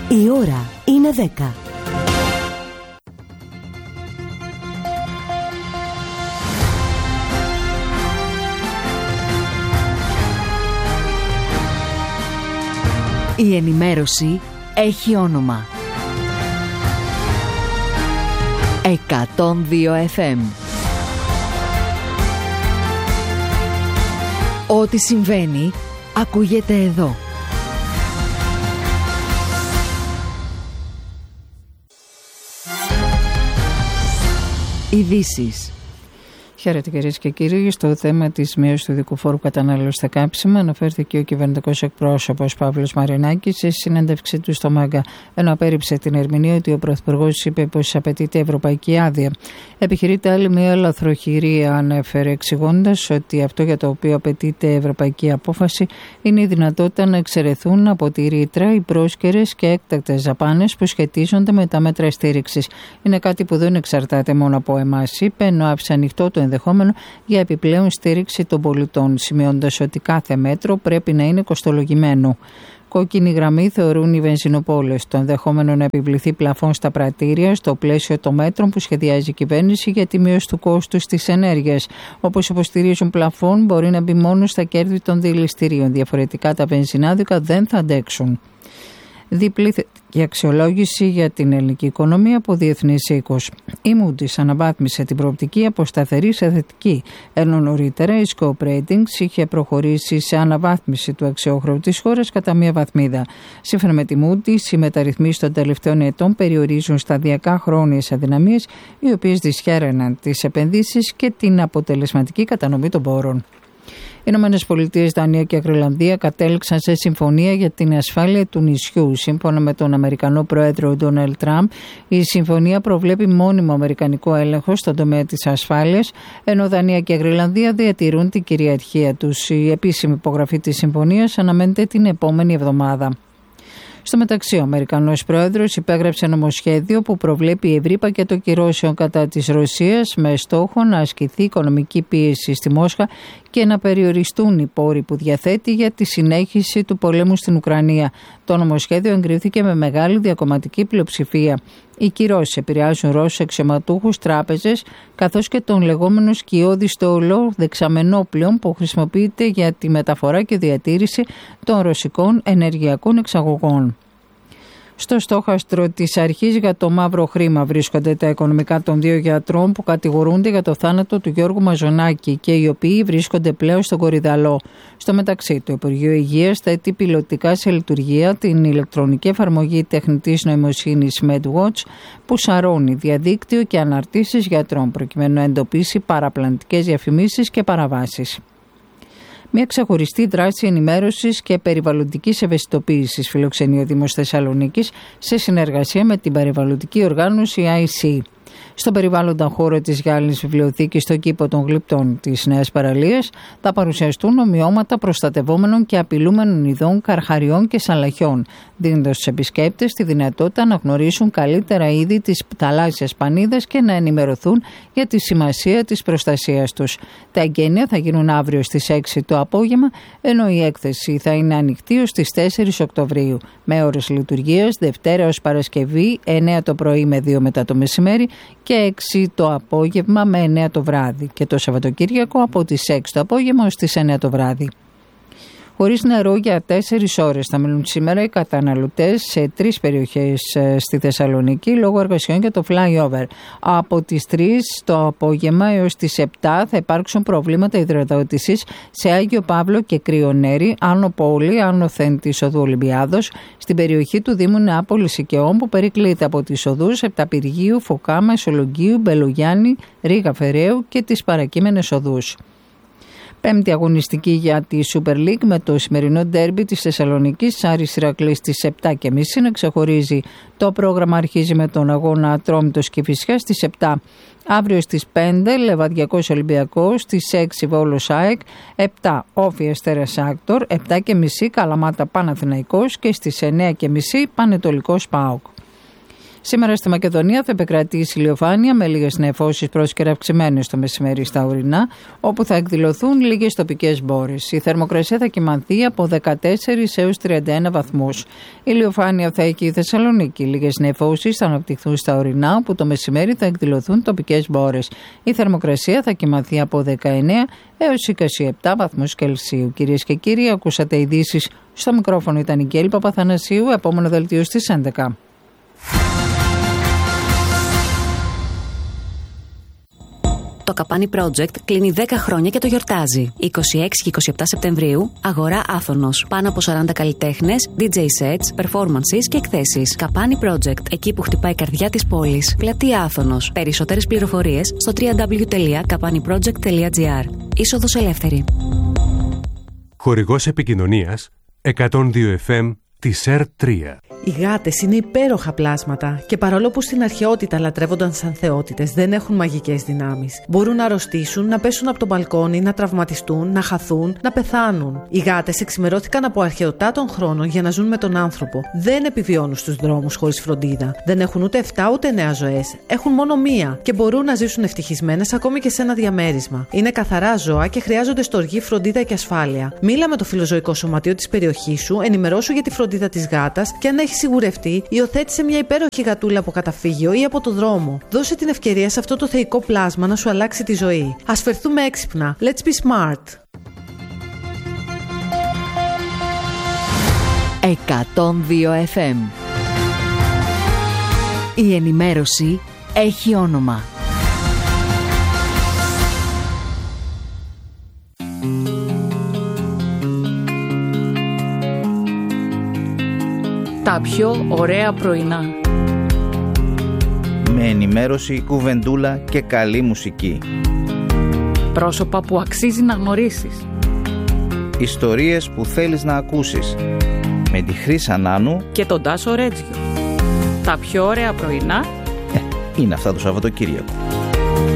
Η ώρα είναι 10. Η ενημέρωση έχει όνομα. 102 FM. Ό,τι συμβαίνει ακούγεται εδώ. Ειδήσεις. Χαίρετε κυρίες και κύριοι. Στο θέμα της μείωσης του ειδικού φόρου κατανάλωσης στα κάψιμα αναφέρθηκε ο κυβερνητικός εκπρόσωπος Παύλος Μαρινάκης σε συνέντευξή του στο Μάγκα, ενώ απέρριψε την ερμηνεία ότι ο Πρωθυπουργός είπε πως απαιτείται ευρωπαϊκή άδεια. Επιχειρείται άλλη μια λαθροχειρία, ανέφερε, εξηγώντας ότι αυτό για το οποίο απαιτείται ευρωπαϊκή απόφαση είναι η δυνατότητα να εξαιρεθούν από τη ρήτρα οι πρόσκαιρες και έκτακτες δαπάνες που σχετίζονται με τα μέτρα στήριξης. Είναι κάτι που δεν εξαρτάται μόνο από εμάς, είπε, ενώ άφησε ανοιχτό το ενδεχόμενο για επιπλέον στήριξη των πολιτών, σημειώντας ότι κάθε μέτρο πρέπει να είναι κοστολογημένο. Κόκκινη γραμμή θεωρούν οι βενζινοπόλες το ενδεχόμενο να επιβληθεί πλαφόν στα πρατήρια στο πλαίσιο των μέτρων που σχεδιάζει η κυβέρνηση για τη μείωση του κόστους της ενέργειας. Όπως υποστηρίζουν, πλαφόν μπορεί να μπει μόνο στα κέρδη των δηληστηρίων. Διαφορετικά τα βενζινάδικα δεν θα αντέξουν. Διπλή θετική αξιολόγηση για την ελληνική οικονομία από Διεθνής Οίκος. Η Moody's αναβάθμισε την προοπτική από σταθερή σε θετική, ενώ νωρίτερα η Scope Ratings είχε προχωρήσει σε αναβάθμιση του αξιόχρεου της χώρας κατά μία βαθμίδα. Σύμφωνα με τη Moody's, οι μεταρρυθμίσεις των τελευταίων ετών περιορίζουν σταδιακά χρόνιες αδυναμίες, οι οποίες δυσχέραναν τις επενδύσεις και την αποτελεσματική κατανομή των πόρων. Οι ΗΠΑ, Δανία και Γροιλανδία κατέληξαν σε συμφωνία για την ασφάλεια του νησιού. Σύμφωνα με τον Αμερικανό Πρόεδρο Ντόναλντ Τραμπ, η συμφωνία προβλέπει μόνιμο αμερικανικό έλεγχο στον τομέα της ασφάλειας, ενώ Δανία και Γροιλανδία διατηρούν την κυριαρχία τους. Η επίσημη υπογραφή της συμφωνίας αναμένεται την επόμενη εβδομάδα. Στο μεταξύ, ο Αμερικανός Πρόεδρος υπέγραψε νομοσχέδιο που προβλέπει ευρύ πακέτο κυρώσεων κατά της Ρωσίας με στόχο να ασκηθεί οικονομική πίεση στη Μόσχα και να περιοριστούν οι πόροι που διαθέτει για τη συνέχιση του πολέμου στην Ουκρανία. Το νομοσχέδιο εγκρίθηκε με μεγάλη διακομματική πλειοψηφία. Οι κυρώσεις επηρεάζουν Ρώσους αξιωματούχους, τράπεζες, καθώς και τον λεγόμενο σκιώδη στόλο δεξαμενόπλων που χρησιμοποιείται για τη μεταφορά και διατήρηση των ρωσικών ενεργειακών εξαγωγών. Στο στόχαστρο της αρχής για το μαύρο χρήμα βρίσκονται τα οικονομικά των δύο γιατρών που κατηγορούνται για το θάνατο του Γιώργου Μαζονάκη και οι οποίοι βρίσκονται πλέον στον Κορυδαλό. Στο μεταξύ, το Υπουργείο Υγείας θέτει πιλωτικά σε λειτουργία την ηλεκτρονική εφαρμογή τεχνητής νοημοσύνης MedWatch που σαρώνει διαδίκτυο και αναρτήσεις γιατρών προκειμένου να εντοπίσει παραπλανητικές διαφημίσεις και παραβάσεις. Μια ξεχωριστή δράση ενημέρωσης και περιβαλλοντικής ευαισθητοποίησης φιλοξενεί ο Δήμος Θεσσαλονίκης σε συνεργασία με την περιβαλλοντική οργάνωση IC. Στον περιβάλλοντα χώρο της Γυάλινης Βιβλιοθήκης στο κήπο των Γλυπτών της Νέας Παραλίας θα παρουσιαστούν ομοιώματα προστατευόμενων και απειλούμενων ειδών καρχαριών και σαλαχιών, δίνοντας στους επισκέπτες τη δυνατότητα να γνωρίσουν καλύτερα είδη της θαλάσσιας πανίδας και να ενημερωθούν για τη σημασία της προστασίας τους. Τα εγγένεια θα γίνουν αύριο στις 6 το απόγευμα, ενώ η έκθεση θα είναι ανοιχτή ως τις 4 Οκτωβρίου, με ώρες λειτουργίας Δευτέρα ως Παρασκευή 9 το πρωί με 2 μετά το μεσημέρι και 6 το απόγευμα με 9 το βράδυ και το Σαββατοκύριακο από τις 6 το απόγευμα ως τις 9 το βράδυ. Χωρίς νερό για 4 ώρες θα μείνουν σήμερα οι καταναλωτές σε 3 περιοχές στη Θεσσαλονίκη λόγω εργασιών για το flyover. Από τις 3 το απόγευμα έως τις 7 θα υπάρξουν προβλήματα υδροδότησης σε Άγιο Παύλο και Κρυονέρη, Άνω Πόλη, Άνω Θέντης Οδού Ολυμπιάδος, στην περιοχή του Δήμου Νεάπολης Οικαιών που περικλείται από τις οδούς Επταπηργίου, Φωκά, Μεσολογγίου, Μπελογιάννη, Ρήγα Φεραίου και τις παρακείμενες οδούς. Πέμπτη αγωνιστική για τη Super League με το σημερινό ντέρμπι της Θεσσαλονίκης, Άρης Ηρακλής στις 7.30 να ξεχωρίζει. Το πρόγραμμα αρχίζει με τον αγώνα Ατρόμητος Κηφισιάς στις 7. Αύριο στις 5 Λεβαδιακός Ολυμπιακός, στις 6 Βόλος ΑΕΚ, 7 Όφη Αστέρας Άκτορ, 7.30 Καλαμάτα Παναθηναϊκός και στις 9.30 Πανετολικός ΠΑΟΚ. Σήμερα στη Μακεδονία θα επικρατήσει ηλιοφάνεια με λίγες νεφώσεις πρόσκαιρα αυξημένες το μεσημέρι στα ορεινά, όπου θα εκδηλωθούν λίγες τοπικές μπόρες. Η θερμοκρασία θα κυμανθεί από 14 έως 31 βαθμούς. Η ηλιοφάνεια θα έχει η Θεσσαλονίκη. Λίγες νεφώσεις θα αναπτυχθούν στα ορεινά, όπου το μεσημέρι θα εκδηλωθούν τοπικές μπόρες. Η θερμοκρασία θα κυμανθεί από 19 έως 27 βαθμούς Κελσίου. Κυρίες και κύριοι, ακούσατε ειδήσεις. Στο μικρόφωνο ήταν η Γκέλη Παπαθανασίου. Επόμενο δελτίο στις 11. Το Καπάνι Project κλείνει 10 χρόνια και το γιορτάζει. 26 και 27 Σεπτεμβρίου, αγορά Άθωνος. Πάνω από 40 καλλιτέχνες, DJ sets, performances και εκθέσεις. Καπάνι Project, εκεί που χτυπάει η καρδιά της πόλης. Πλατεία Άθωνος. Περισσότερες πληροφορίες στο www.kapaniproject.gr. Είσοδος ελεύθερη. Χορηγός επικοινωνίας 102 FM της ΕΡΤ3. Οι γάτες είναι υπέροχα πλάσματα και παρόλο που στην αρχαιότητα λατρεύονταν σαν θεότητες, δεν έχουν μαγικές δυνάμεις. Μπορούν να αρρωστήσουν, να πέσουν από το μπαλκόνι, να τραυματιστούν, να χαθούν, να πεθάνουν. Οι γάτες εξημερώθηκαν από αρχαιοτά των χρόνων για να ζουν με τον άνθρωπο. Δεν επιβιώνουν στους δρόμους χωρίς φροντίδα. Δεν έχουν ούτε 7 ούτε 9 ζωές. Έχουν μόνο μία και μπορούν να ζήσουν ευτυχισμένες ακόμη και σε ένα διαμέρισμα. Είναι καθαρά ζώα και χρειάζονται στοργή, φροντίδα και ασφάλεια. Μίλα με το φιλοζωικό σωματείο της περιοχής σου, ενημερώσου για τη φροντίδα της γάτας και αν έχει σιγουρευτεί, υιοθέτησε μια υπέροχη γατούλα από καταφύγιο ή από το δρόμο. Δώσε την ευκαιρία σε αυτό το θεϊκό πλάσμα να σου αλλάξει τη ζωή. Ας φερθούμε έξυπνα. Let's be smart. 102 FM. Η ενημέρωση έχει όνομα. Τα πιο ωραία πρωινά. Με ενημέρωση, κουβεντούλα και καλή μουσική. Πρόσωπα που αξίζει να γνωρίσεις. Ιστορίες που θέλεις να ακούσεις. Με τη Χρύσα Νάνου και τον Τάσο Ρέτζιο. Τα πιο ωραία πρωινά είναι αυτά το Σαββατοκύριακο.